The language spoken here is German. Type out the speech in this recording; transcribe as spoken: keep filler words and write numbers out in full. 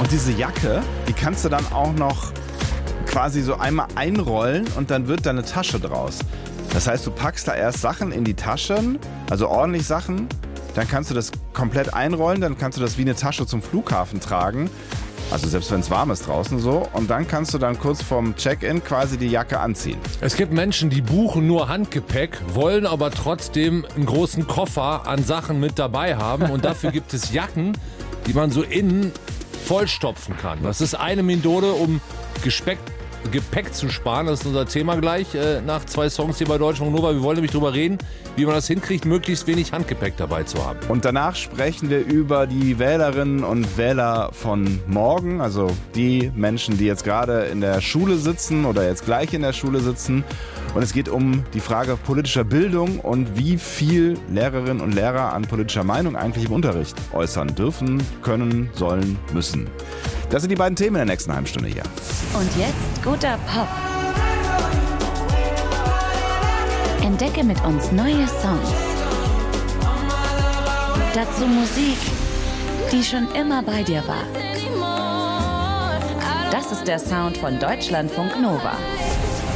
Und diese Jacke, die kannst du dann auch noch quasi so einmal einrollen und dann wird da eine Tasche draus. Das heißt, du packst da erst Sachen in die Taschen, also ordentlich Sachen, dann kannst du das komplett einrollen, dann kannst du das wie eine Tasche zum Flughafen tragen. Also selbst wenn es warm ist draußen so. Und dann kannst du dann kurz vorm Check-in quasi die Jacke anziehen. Es gibt Menschen, die buchen nur Handgepäck, wollen aber trotzdem einen großen Koffer an Sachen mit dabei haben. Und dafür gibt es Jacken, die man so innen vollstopfen kann. Das ist eine Methode, um Gespeck, Gepäck zu sparen. Das ist unser Thema gleich äh, nach zwei Songs hier bei Deutschlandfunk Nova. Wir wollen nämlich darüber reden, wie man das hinkriegt, möglichst wenig Handgepäck dabei zu haben. Und danach sprechen wir über die Wählerinnen und Wähler von morgen, also die Menschen, die jetzt gerade in der Schule sitzen oder jetzt gleich in der Schule sitzen. Und es geht um die Frage politischer Bildung und wie viel Lehrerinnen und Lehrer an politischer Meinung eigentlich im Unterricht äußern dürfen, können, sollen, müssen. Das sind die beiden Themen in der nächsten halben Stunde hier. Und jetzt guter Pop. Entdecke mit uns neue Songs. Dazu Musik, die schon immer bei dir war. Das ist der Sound von Deutschlandfunk Nova.